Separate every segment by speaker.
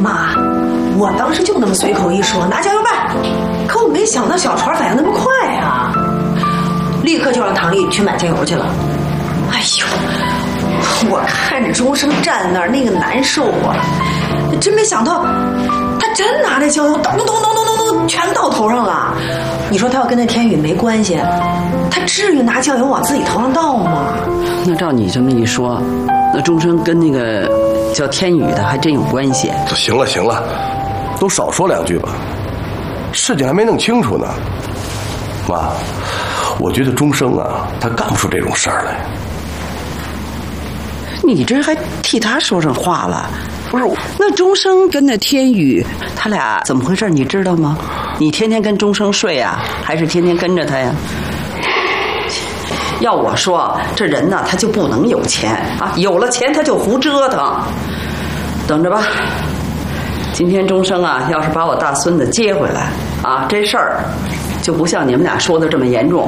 Speaker 1: 妈，我当时就那么随口一说，拿酱油拌，可我没想到小船反应那么快啊，立刻就让唐丽去买酱油去了。哎呦，我看着钟生站那儿那个难受啊，真没想到他真拿那酱油咚咚咚咚咚咚全倒头上了。你说他要跟那天宇没关系，他至于拿酱油往自己头上倒吗？
Speaker 2: 那照你这么一说，那钟生跟那个叫天宇的还真有关系。
Speaker 3: 行了行了，都少说两句吧，事情还没弄清楚呢。妈，我觉得钟生啊，他干不出这种事儿来。
Speaker 2: 你这还替他说上话了？不是，那钟生跟那天宇他俩怎么回事你知道吗？你天天跟钟生睡呀，还是天天跟着他呀？要我说，这人呢，他就不能有钱啊，有了钱他就胡折腾。等着吧，今天钟生啊，要是把我大孙子接回来啊，这事儿就不像你们俩说的这么严重。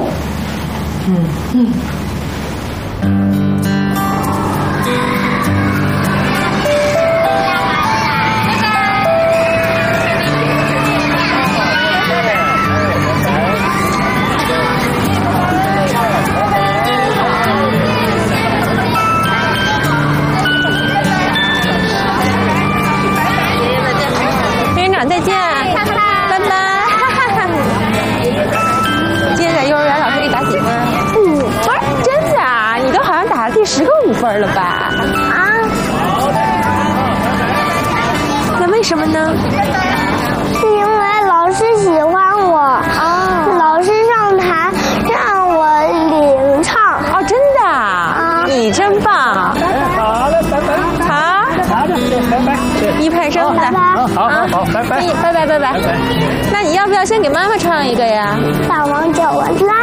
Speaker 4: 再见，拜拜。今天在幼儿园老师给打几分？5分，真的啊？你都好像打了第10个5分了吧？啊？那为什么呢？
Speaker 5: 因为老师喜欢我啊，老师上台让我领唱。
Speaker 4: 哦，真的啊？你真棒。好了，拜拜。好。好的，拜拜。一派生的。好，拜拜。拜拜。那你要不要先给妈妈唱一个呀？
Speaker 5: 大王叫我来。